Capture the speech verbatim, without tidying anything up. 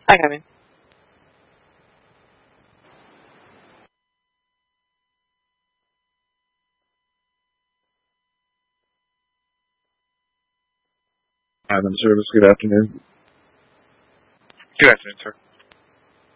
Hi, Kevin. Adam Service, good afternoon. Good afternoon, sir.